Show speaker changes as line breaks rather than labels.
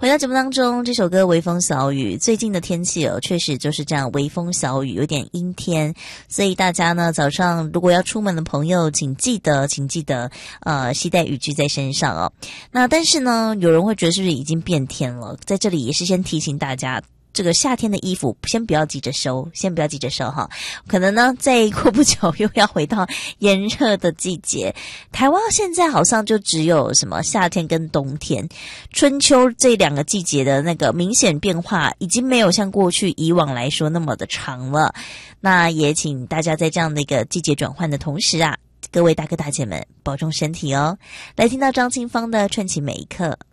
回到节目当中，这首歌微风小雨，最近的天气确实就是这样微风小雨，有点阴天，所以大家呢早上如果要出门的朋友，请记得携带雨具在身上哦。那但是呢，有人会觉得是不是已经变天了？在这里也是先提醒大家，这个夏天的衣服先不要急着收哈，可能呢再过不久又要回到炎热的季节。台湾现在好像就只有什么夏天跟冬天，春秋这两个季节的那个明显变化已经没有像过去以往来说那么的长了。那也请大家在这样的一个季节转换的同时啊，各位大哥大姐们保重身体哦。来听到张清芳的《串起每一刻》。